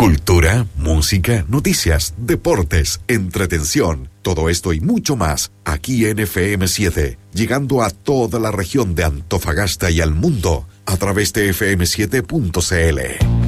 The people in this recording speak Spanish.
Cultura, música, noticias, deportes, entretención, todo esto y mucho más aquí en FM7, llegando a toda la región de Antofagasta y al mundo a través de fm7.cl.